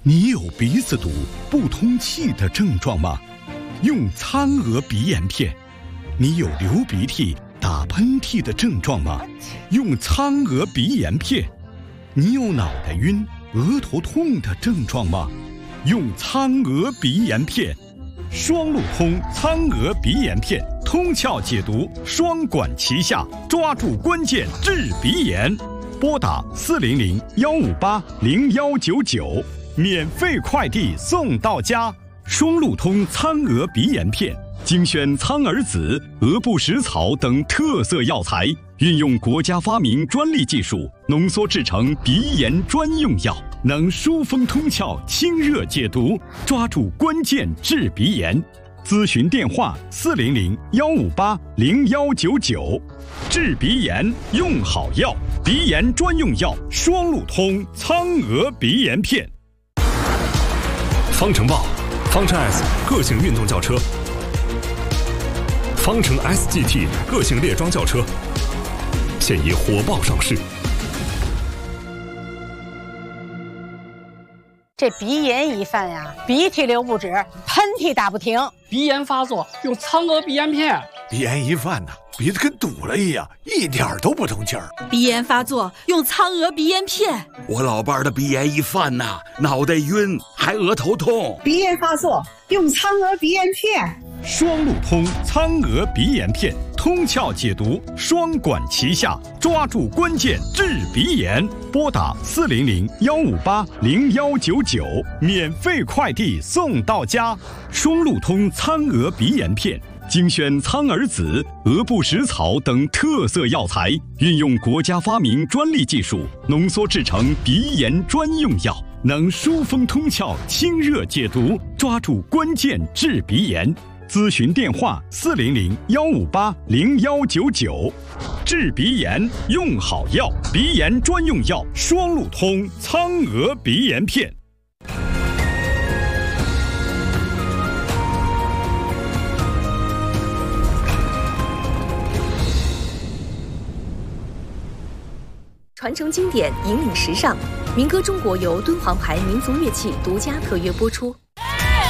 你有鼻子堵、不通气的症状吗？用苍娥鼻炎片。你有流鼻涕、打喷嚏的症状吗？用苍娥鼻炎片。你有脑袋晕、额头痛的症状吗？用苍娥鼻炎片。双路通苍娥鼻炎片，通窍解毒，双管齐下，抓住关键治鼻炎。拨打400-158-0199，免费快递送到家。双路通苍娥鼻炎片，精选苍耳子、鹅不食草等特色药材，运用国家发明专利技术，浓缩制成鼻炎专用药，能疏风通窍、清热解毒，抓住关键治鼻炎。咨询电话400-158-0199。治鼻炎用好药，鼻炎专用药双路通苍娥鼻炎片。 方程豹、方程 S 个性运动轿车，方程 SGT 个性列装轿车，现已火爆上市。 这鼻炎一犯呀，鼻涕流不止，喷嚏打不停。 鼻炎发作用苍娥鼻炎片。 鼻炎一犯呢，鼻子跟堵了一样，一点都不通气儿。 鼻炎发作用苍娥鼻炎片。 我老伴儿的鼻炎一犯呐，脑袋晕，还额头痛。 鼻炎发作用苍娥鼻炎片。 双路通苍娥鼻炎片，通窍解毒，双管齐下，抓住关键治鼻炎。拨打400-158-0199，免费快递送到家。双路通苍娥鼻炎片，精选苍耳子、鹅不食草等特色药材，运用国家发明专利技术，浓缩制成鼻炎专用药，能疏风通窍、清热解毒，抓住关键治鼻炎。咨询电话400-158-0199。治鼻炎用好药，鼻炎专用药双路通苍娥鼻炎片。 传承经典，引领时尚，民歌中国由敦煌牌民族乐器独家特约播出。